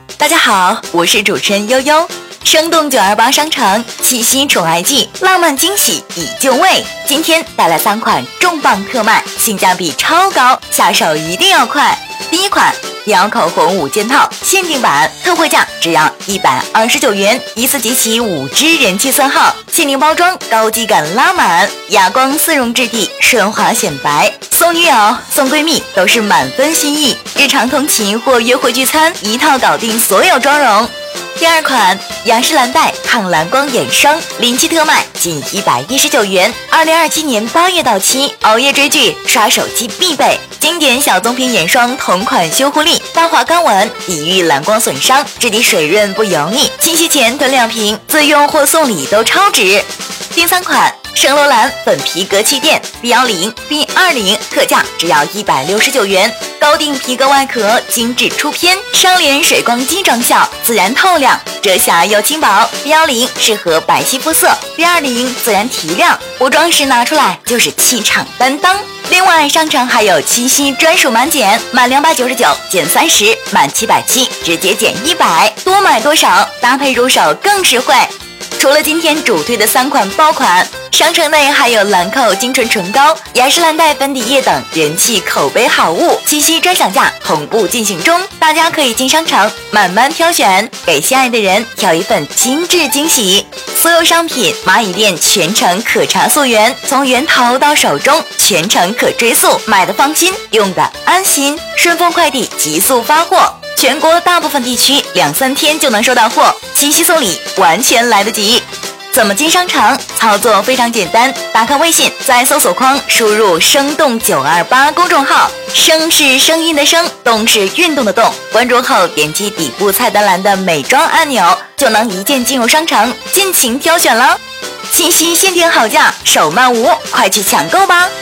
大家好，我是主持人悠悠。生动928商场七夕宠爱季，浪漫惊喜已就位。今天带来3款重磅特卖，性价比超高，下手一定要快。第一款貂口红5件套限定版，特惠价只要129元，一次集齐5支人气色号，限定包装，高级感拉满，哑光丝绒质地，顺滑显白。送女友、送闺蜜都是满分心意，日常通勤或约会聚餐，一套搞定所有妆容。第二款雅诗兰黛抗蓝光眼霜临期特卖，仅119元，2027年8月到期，熬夜追剧、刷手机必备。经典小棕瓶眼霜同款修护力，淡化干纹，抵御蓝光损伤，质地水润不油腻，清洗前囤2瓶，自用或送礼都超值。第3款圣罗兰粉皮革气垫 B10、B20，特价只要169元，高定皮革外壳，精致出片，双联水光肌妆效，自然透亮，遮瑕又轻薄。B10适合白皙肤色，B20自然提亮，补妆时拿出来就是气场担当。另外，商城还有七夕专属满减，满299减30，满770直接减100，多买多少，搭配入手更实惠。除了今天主推的3款爆款，商城内还有兰蔻精纯唇膏、雅诗兰黛粉底液等人气口碑好物，七夕专享价同步进行中，大家可以进商场慢慢挑选，给心爱的人挑一份精致惊喜。所有商品蚂蚁店全程可查溯源，从源头到手中全程可追溯，买的放心，用的安心。顺丰快递急速发货，全国大部分地区2-3天就能收到货，七夕送礼完全来得及。怎么进商场？操作非常简单，打开微信，在搜索框输入生动928公众号，声是声音的声，动是运动的动，关注后点击底部菜单栏的美妆按钮，就能一键进入商场，尽情挑选了。七夕限定好价，手慢无，快去抢购吧！